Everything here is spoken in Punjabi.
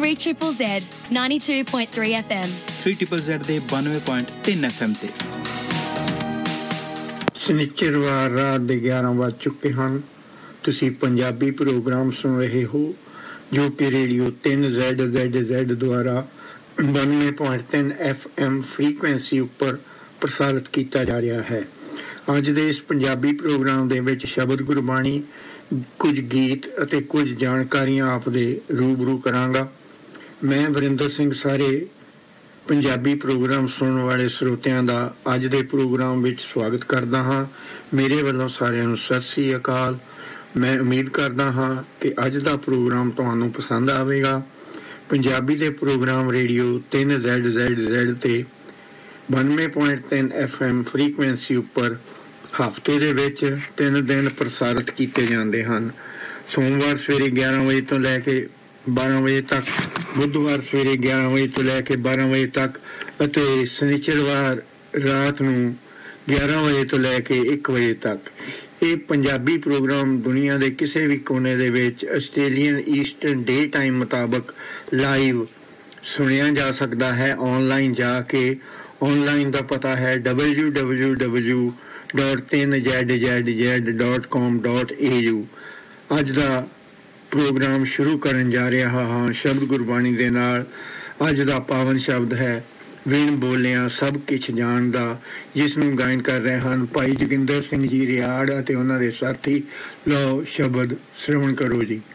3ZZZ 92.3 FM 3ZZZ ਦੇ 92.3 FM ਤੇ शनिचरवार रात ਦੇ 11 ਵੱਜ ਚੁੱਕੇ ਹਨ। ਤੁਸੀਂ ਪੰਜਾਬੀ ਪ੍ਰੋਗਰਾਮ ਸੁਣ ਰਹੇ ਹੋ ਜੋ ਕਿ ਰੇਡੀਓ 3ZZZ ਦੁਆਰਾ 92.3 FM ਫ੍ਰੀਕੁਐਂਸੀ ਉੱਪਰ ਪ੍ਰਸਾਰਿਤ ਕੀਤਾ ਜਾ ਰਿਹਾ ਹੈ। ਅੱਜ ਦੇ ਇਸ ਪੰਜਾਬੀ ਪ੍ਰੋਗਰਾਮ ਦੇ ਵਿੱਚ ਸ਼ਬਦ ਗੁਰਬਾਣੀ, ਕੁਝ ਗੀਤ ਅਤੇ ਕੁਝ ਜਾਣਕਾਰੀਆਂ ਆਪ ਦੇ ਰੂਬਰੂ ਕਰਾਂਗਾ। ਮੈਂ ਵਰਿੰਦਰ ਸਿੰਘ ਸਾਰੇ ਪੰਜਾਬੀ ਪ੍ਰੋਗਰਾਮ ਸੁਣਨ ਵਾਲੇ ਸਰੋਤਿਆਂ ਦਾ ਅੱਜ ਦੇ ਪ੍ਰੋਗਰਾਮ ਵਿੱਚ ਸਵਾਗਤ ਕਰਦਾ ਹਾਂ। ਮੇਰੇ ਵੱਲੋਂ ਸਾਰਿਆਂ ਨੂੰ ਸਤਿ ਸ੍ਰੀ ਅਕਾਲ। ਮੈਂ ਉਮੀਦ ਕਰਦਾ ਹਾਂ ਕਿ ਅੱਜ ਦਾ ਪ੍ਰੋਗਰਾਮ ਤੁਹਾਨੂੰ ਪਸੰਦ ਆਵੇਗਾ। ਪੰਜਾਬੀ ਦੇ ਪ੍ਰੋਗਰਾਮ ਰੇਡੀਓ 3ZZZ ਤੇ 92.3 FM ਫ੍ਰੀਕੁਐਂਸੀ ਉੱਪਰ ਹਫ਼ਤੇ ਦੇ ਵਿੱਚ 3 ਦਿਨ ਪ੍ਰਸਾਰਿਤ ਕੀਤੇ ਜਾਂਦੇ ਹਨ। ਸੋਮਵਾਰ ਸਵੇਰੇ 11 ਵਜੇ ਤੋਂ ਲੈ ਕੇ 12 ਵਜੇ ਤੱਕ, ਬੁੱਧਵਾਰ ਸਵੇਰੇ 11 ਵਜੇ ਤੋਂ ਲੈ ਕੇ 12 ਵਜੇ ਤੱਕ ਅਤੇ ਸ਼ਨੀਚਰਵਾਰ ਰਾਤ ਨੂੰ 11 ਵਜੇ ਤੋਂ ਲੈ ਕੇ 1 ਵਜੇ ਤੱਕ। ਇਹ ਪੰਜਾਬੀ ਪ੍ਰੋਗਰਾਮ ਦੁਨੀਆ ਦੇ ਕਿਸੇ ਵੀ ਕੋਨੇ ਦੇ ਵਿੱਚ ਆਸਟ੍ਰੇਲੀਅਨ ਈਸਟਰਨ ਡੇ ਟਾਈਮ ਮੁਤਾਬਕ ਲਾਈਵ ਸੁਣਿਆ ਜਾ ਸਕਦਾ ਹੈ। ਔਨਲਾਈਨ ਜਾ ਕੇ, ਔਨਲਾਈਨ ਦਾ ਪਤਾ ਹੈ www.3ZZZ.com.au। ਅੱਜ ਦਾ ਪ੍ਰੋਗਰਾਮ ਸ਼ੁਰੂ ਕਰਨ ਜਾ ਰਿਹਾ ਹਾਂ ਸ਼ਬਦ ਗੁਰਬਾਣੀ ਦੇ ਨਾਲ। ਅੱਜ ਦਾ ਪਾਵਨ ਸ਼ਬਦ ਹੈ ਵਿਣ ਬੋਲਿਆ ਸਭ ਕੁਛ ਜਾਣਦਾ, ਜਿਸ ਨੂੰ ਗਾਇਨ ਕਰ ਰਹੇ ਹਨ ਭਾਈ ਜੋਗਿੰਦਰ ਸਿੰਘ ਜੀ ਰਿਆੜ ਅਤੇ ਉਹਨਾਂ ਦੇ ਸਾਥੀ। ਲਓ ਸ਼ਬਦ ਸ਼੍ਰਵਣ ਕਰੋ ਜੀ।